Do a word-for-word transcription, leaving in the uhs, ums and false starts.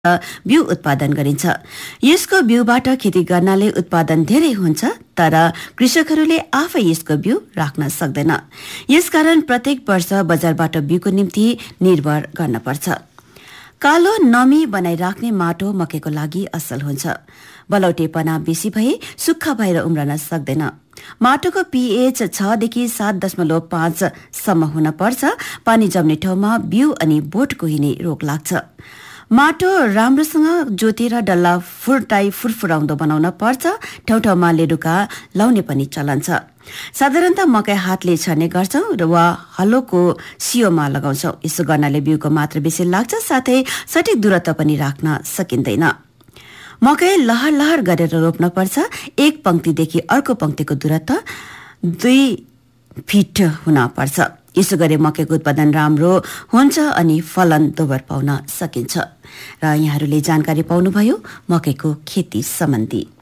बिउ उत्पादन गरिन्छ। यसको बिउबाट खेती गर्नाले उत्पादन धेरै हुन्छ, तर कृषकहरूले आफै यसको बिउ राख्न सक्दैन। यसकारण प्रत्येक वर्ष बजारबाट बिउको निम्ति निर्भर गर्न पर्छ। कालो नमी बनाइराख्ने माटो मकैको लागि असल हुन्छ। बलौटेपना बेसी भए सुक्खा भएर उम्रन सक्दैन। माटोको पीएच छ देखि सात दशमलव पाँच सम्म हुन पर्छ। पानी जम्ने ठाउँमा बिउ अनि बोट कुहिने रोग लाग्छ। माटो राम्रोसँग जोतेर डल्ला फुर्टाई फुरफुराउँदो बनाउन पर्छ। ठाउँ ठाउँमा लेडुका लाउने पनि चलन छ। साधारणतः मकै हातले छर्ने गर्छौं र वा हलोको सियोमा लगाउँछौं। यसो गर्नाले बिउको मात्रा बेसी लाग्छ, साथै सठिक दूरत्व पनि राख्न सकिँदैन। मकै लहर लहर गरेर रोप्न पर्छ। एक पंक्तिदेखि अर्को पंक्तिको दूरत्व दुई फिट हुन पर्छ। यसो गरे मकैको उत्पादन राम्रो हुन्छ अनि फलन दोबर पाउन सकिन्छ। र यहाँहरूले जानकारी पाउनुभयो मकैको खेती सम्बन्धी।